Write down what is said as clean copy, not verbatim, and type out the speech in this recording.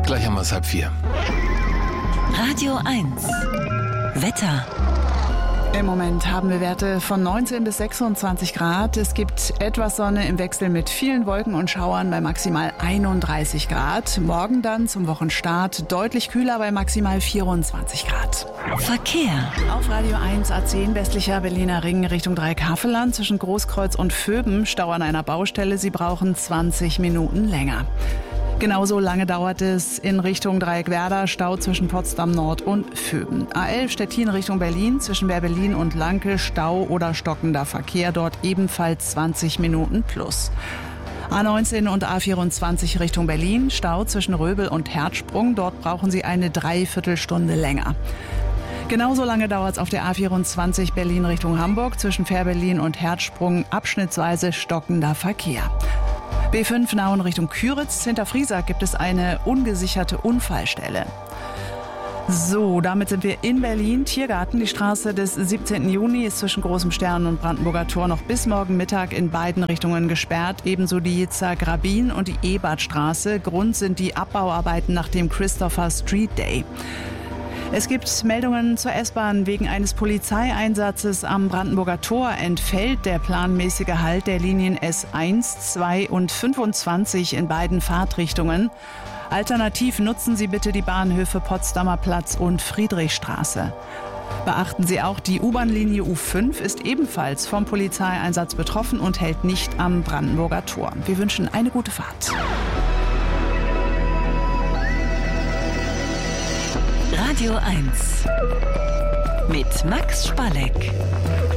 Gleich haben wir es 3:30. Radio 1. Wetter. Im Moment haben wir Werte von 19 bis 26 Grad. Es gibt etwas Sonne im Wechsel mit vielen Wolken und Schauern bei maximal 31 Grad. Morgen dann zum Wochenstart deutlich kühler bei maximal 24 Grad. Verkehr. Auf Radio 1 A10 westlicher Berliner Ring Richtung Dreieckhavelland zwischen Großkreuz und Vöben Stau an einer Baustelle. Sie brauchen 20 Minuten länger. Genauso lange dauert es in Richtung Dreieckwerder, Stau zwischen Potsdam Nord und Vöben. A11 Stettin Richtung Berlin, zwischen Berlin und Lanke, Stau oder stockender Verkehr, dort ebenfalls 20 Minuten plus. A19 und A24 Richtung Berlin, Stau zwischen Röbel und Herzsprung, dort brauchen Sie eine Dreiviertelstunde länger. Genauso lange dauert es auf der A24 Berlin Richtung Hamburg, zwischen Fährberlin und Herzsprung, abschnittsweise stockender Verkehr. B5 Nauen Richtung Küritz. Hinter Friesack gibt es eine ungesicherte Unfallstelle. So, damit sind wir in Berlin. Tiergarten, die Straße des 17. Juni ist zwischen Großem Stern und Brandenburger Tor noch bis morgen Mittag in beiden Richtungen gesperrt. Ebenso die Jitzer Grabin und die Ebertstraße. Grund sind die Abbauarbeiten nach dem Christopher Street Day. Es gibt Meldungen zur S-Bahn. Wegen eines Polizeieinsatzes am Brandenburger Tor entfällt der planmäßige Halt der Linien S1, 2 und 25 in beiden Fahrtrichtungen. Alternativ nutzen Sie bitte die Bahnhöfe Potsdamer Platz und Friedrichstraße. Beachten Sie auch, die U-Bahn-Linie U5 ist ebenfalls vom Polizeieinsatz betroffen und hält nicht am Brandenburger Tor. Wir wünschen eine gute Fahrt. Radio 1 mit Max Spalleck.